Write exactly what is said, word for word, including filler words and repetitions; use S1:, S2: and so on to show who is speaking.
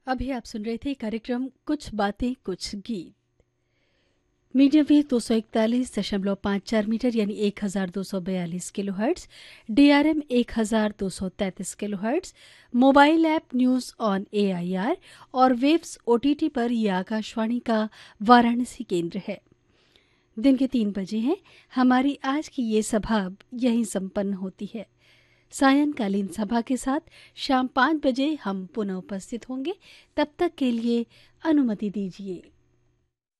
S1: अभी आप सुन रहे थे कार्यक्रम कुछ बातें कुछ गीत। मीडियम वेव दो सौ इकतालीस दशमलव पाँच चार मीटर यानी एक हजार दो सौ बयालीस kilo hertz, D R M एक हजार दो सौ तैंतीस kilo hertz, mobile app news on A I R और वेव्स ओ टी टी पर यह आकाशवाणी का वाराणसी केंद्र है। दिन के तीन बजे हैं। हमारी आज की ये सभा अब यहीं संपन्न होती है। सायंकालीन सभा के साथ शाम पाँच बजे हम पुनः उपस्थित होंगे। तब तक के लिए अनुमति दीजिए।